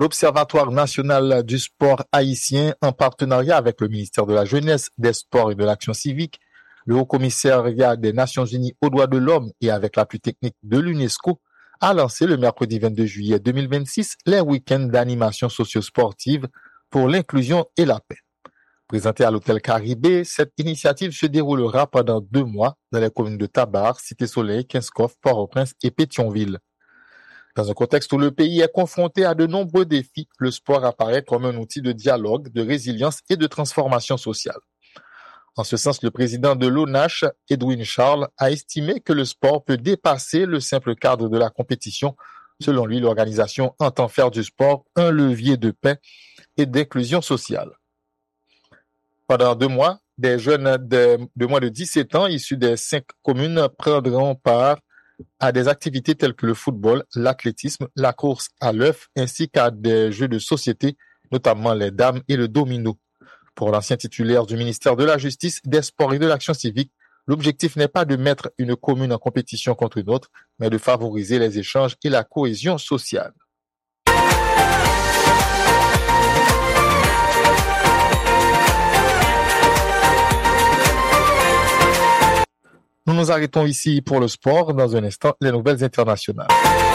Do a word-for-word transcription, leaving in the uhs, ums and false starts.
L'Observatoire national du sport haïtien, en partenariat avec le ministère de la Jeunesse, des Sports et de l'Action civique, le Haut-Commissariat des Nations Unies aux droits de l'homme et avec l'appui technique de l'UNESCO, a lancé le mercredi vingt-deux juillet deux mille vingt-six les week-ends d'animation socio-sportive pour l'inclusion et la paix. Présentée à l'hôtel Caribé, cette initiative se déroulera pendant deux mois dans les communes de Tabar, Cité-Soleil, Kinskov, Port-au-Prince et Pétionville. Dans un contexte où le pays est confronté à de nombreux défis, le sport apparaît comme un outil de dialogue, de résilience et de transformation sociale. En ce sens, le président de l'ONACH, Edwin Charles, a estimé que le sport peut dépasser le simple cadre de la compétition. Selon lui, l'organisation entend faire du sport un levier de paix et d'inclusion sociale. Pendant deux mois, des jeunes de, de moins de dix-sept ans issus des cinq communes prendront part à des activités telles que le football, l'athlétisme, la course à l'œuf, ainsi qu'à des jeux de société, notamment les dames et le domino. Pour l'ancien titulaire du ministère de la Justice, des Sports et de l'Action civique, l'objectif n'est pas de mettre une commune en compétition contre une autre, mais de favoriser les échanges et la cohésion sociale. Nous nous arrêtons ici pour le sport. Dans un instant, les nouvelles internationales.